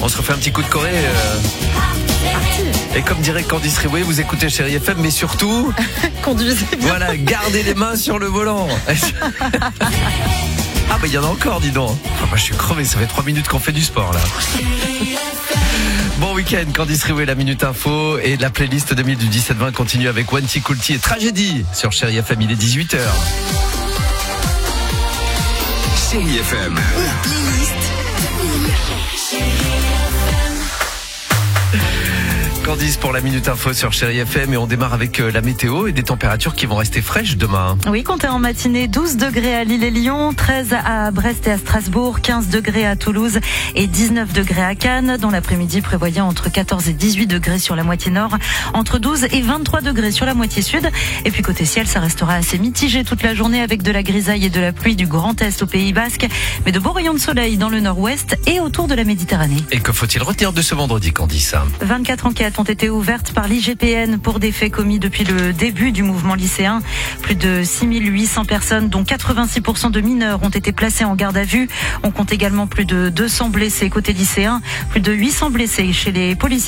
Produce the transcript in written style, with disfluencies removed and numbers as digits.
On se refait un petit coup de Corée. Et comme dirait Candice Riouet, vous écoutez Chérie FM, mais surtout... Conduisez bien. Voilà, gardez les mains sur le volant. Ah bah il y en a encore, dis donc. Enfin, moi je suis crevé, ça fait 3 minutes qu'on fait du sport là. Bon week-end, Candice Riouet, la Minute Info et la playlist 2000 du 17-20 continue avec Wanty Coulty et Tragédie sur Chérie FM, il est 18h. Chérie FM. Candice pour la Minute Info sur Chérie FM et on démarre avec la météo et des températures qui vont rester fraîches demain. Oui, comptez en matinée 12 degrés à Lille et Lyon, 13 à Brest et à Strasbourg, 15 degrés à Toulouse et 19 degrés à Cannes. Dans l'après-midi, prévoyez entre 14 et 18 degrés sur la moitié nord, entre 12 et 23 degrés sur la moitié sud. Et puis côté ciel, ça restera assez mitigé toute la journée avec de la grisaille et de la pluie du Grand Est au Pays Basque, mais de beaux rayons de soleil dans le nord-ouest et autour de la Méditerranée. Et que faut-il retenir de ce vendredi, Candice ? 24 enquêtes ont été ouvertes par l'IGPN pour des faits commis depuis le début du mouvement lycéen. Plus de 6800 personnes, dont 86% de mineurs, ont été placées en garde à vue. On compte également plus de 200 blessés côté lycéen, plus de 800 blessés chez les policiers.